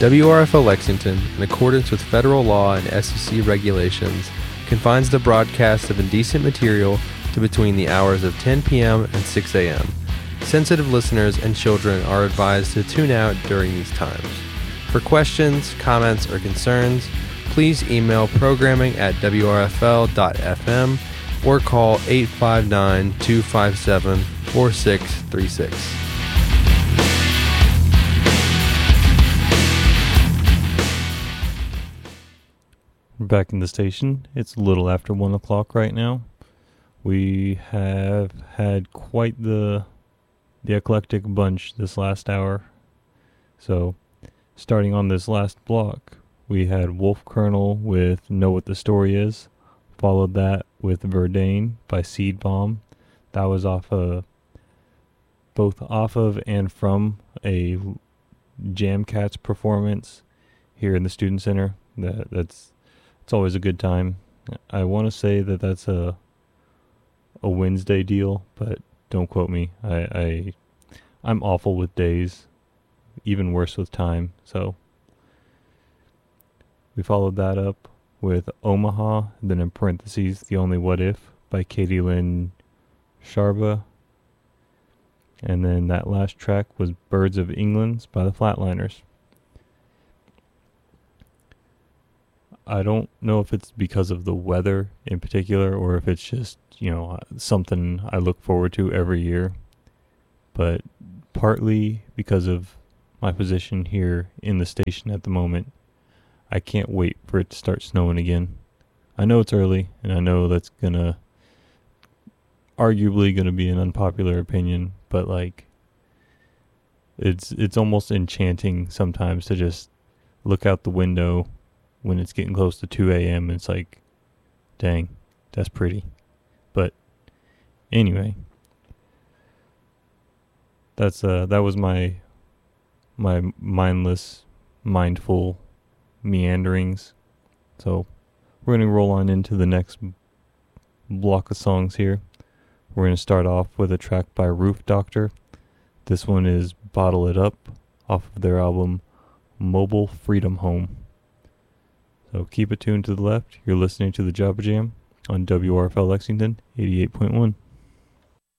WRFL Lexington, in accordance with federal law and SEC regulations, confines the broadcast of indecent material to between the hours of 10 p.m. and 6 a.m. Sensitive listeners and children are advised to tune out during these times. For questions, comments, or concerns, please email programming@wrfl.fm or call 859-257-4636. We're back in the station. It's a little after 1 o'clock right now. We have had quite the eclectic bunch this last hour. So, starting on this last block, we had Wolf Colonel with Know What the Story Is. Followed that with Verdane by Seed Bomb. That was both off of and from a Jam Cats performance here in the Student Center. It's always a good time. I want to say that that's a Wednesday deal, but don't quote me. I'm awful with days, even worse with time. So we followed that up with Omaha, then in parentheses, The Only What If by Katie Lynn Sharba. And then that last track was Birds of England by the Flatliners. I don't know if it's because of the weather in particular or if it's just, something I look forward to every year. But partly because of my position here in the station at the moment, I can't wait for it to start snowing again. I know it's early, and I know that's arguably gonna be an unpopular opinion, but it's almost enchanting sometimes to just look out the window when it's getting close to 2 a.m. and it's like, dang, that's pretty. But anyway, that was my mindless, mindful meanderings. So we're going to roll on into the next block of songs here. We're going to start off with a track by Roof Doctor. This one is Bottle It Up off of their album Mobile Freedom Home. So keep it tuned to the left. You're listening to the Jabba Jam on WRFL Lexington 88.1.